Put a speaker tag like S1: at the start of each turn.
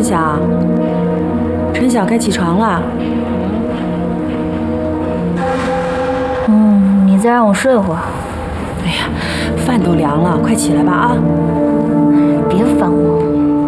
S1: 晓，陈晓该起床了。
S2: 你再让我睡会儿。
S1: 哎呀，饭都凉了，快起来吧啊！
S2: 别烦我。